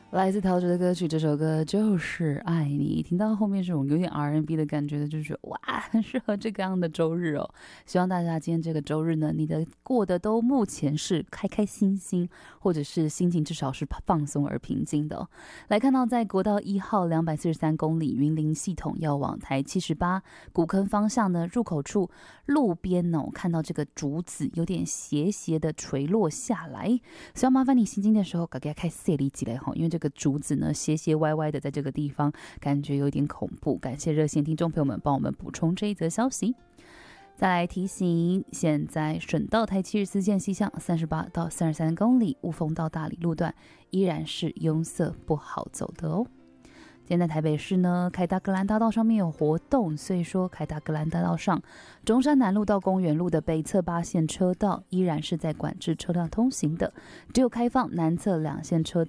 来自陶喆的歌曲，这首歌就是《爱你》。听到后面这种有点 R&B 的感觉的，就觉得哇，很适合这个样的周日哦。希望大家今天这个周日呢，你的过得都目前是开开心心，或者是心情至少是放松而平静的哦。来看到在国道1号243公里云林系统要往台78古坑方向呢，入口处路边哦，看到这个竹子有点斜斜的垂落下来，所以要麻烦你行进的时候，赶快开设立起来哈，因为这个竹子呢斜斜歪歪的，在这个地方感觉有点恐怖。感谢热线听众朋友们帮我们补充这一则消息。再来提醒，现在省道台74线西向38到33公里雾峰到大理路段依然是拥塞不好走的哦。今天在台北市呢，凯达格兰大道上面有活动，所以说凯达格兰大道上中山南路到公园路的北侧8线车道依然是在管制车辆通行的，只有开放南侧2线车